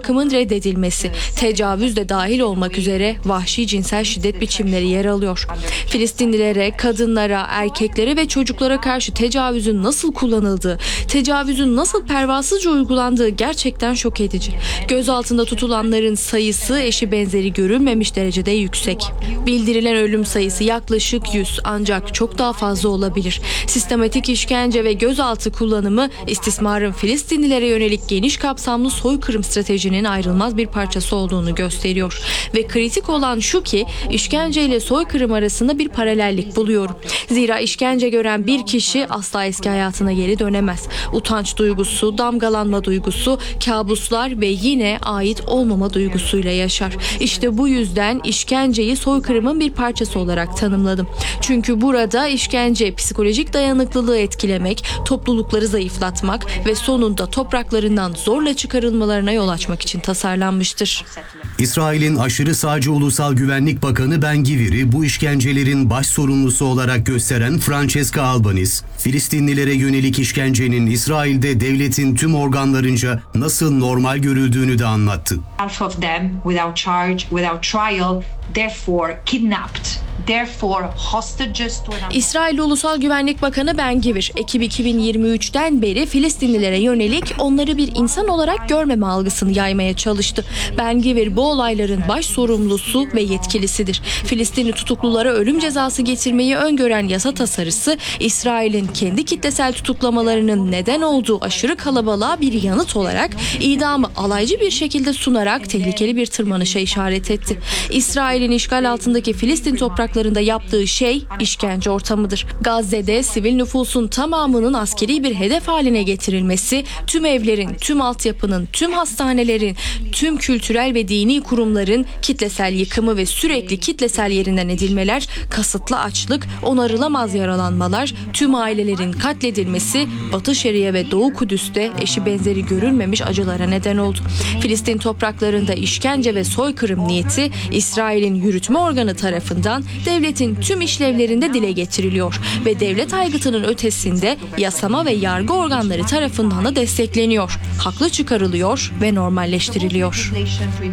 bakımın reddedilmesi, tecavüz de dahil olmak üzere vahşi cinsel şiddet biçimleri yer alıyor. Filistinlilere, kadınlara, erkeklere ve çocuklara karşı tecavüzün nasıl kullanıldığı, tecavüzün nasıl pervasızca uygulandığı gerçekten şok edici. Gözaltında tutulanların sayısı eşi benzeri görülmemiş derecede yüksek. Bildirilen ölüm sayısı yaklaşık 100, ancak çok daha fazla olabilir. Sistematik işkence ve gözaltı kullanımı istismarın Filistinlilere yönelik geniş kapsamlı soykırım stratejinin ayrılmaz bir parçası olduğunu gösteriyor. Ve kritik olan şu ki işkence ile soykırım arasında bir paralellik buluyorum. Zira işkence gören bir kişi asla eski hayatına geri dönemez. Utanç duygusu, damgalanma duygusu, kabuslar ve yine ait olmama duygusuyla yaşar. İşte bu yüzden işkenceyi soykırımın bir parçası olarak tanımladım. Çünkü burada işkence psikolojik dayanıklılığı etkilemek, toplulukları zayıflatmak ve sonunda topraklarından zorla çıkarılmalarına yol açmak için tasarlanmıştır. İsrail'in aşırı sağcı Ulusal Güvenlik Bakanı Ben-Gvir'i bu işkencelerin baş sorumlusu olarak gösteren Francesca Albanese, Filistinlilere yönelik işkencenin İsrail'de devletin tüm organlarınca nasıl normal görüldüğünü de anlattı. Half of them without charge, without trial, therefore kidnapped. İsrail Ulusal Güvenlik Bakanı Ben-Gvir, Ekim 2023'ten beri Filistinlilere yönelik onları bir insan olarak görmeme algısını yaymaya çalıştı. Ben-Gvir bu olayların baş sorumlusu ve yetkilisidir. Filistinli tutuklulara ölüm cezası getirmeyi öngören yasa tasarısı, İsrail'in kendi kitlesel tutuklamalarının neden olduğu aşırı kalabalığa bir yanıt olarak idamı alaycı bir şekilde sunarak tehlikeli bir tırmanışa işaret etti. İsrail'in işgal altındaki Filistin topraklarında yaptığı şey işkence ortamıdır. Gazze'de sivil nüfusun tamamının askeri bir hedef haline getirilmesi, tüm evlerin, tüm altyapının, tüm hastanelerin, tüm kültürel ve dini kurumların kitlesel yıkımı ve sürekli kitlesel yerinden edilmeler, kasıtlı açlık, onarılamaz yaralanmalar, tüm ailelerin katledilmesi, Batı Şeria ve Doğu Kudüs'te eşi benzeri görülmemiş acılara neden oldu. Filistin topraklarında işkence ve soykırım niyeti İsrail'in yürütme organı tarafından devletin tüm işlevlerinde dile getiriliyor ve devlet aygıtının ötesinde yasama ve yargı organları tarafından da destekleniyor, haklı çıkarılıyor ve normalleştiriliyor.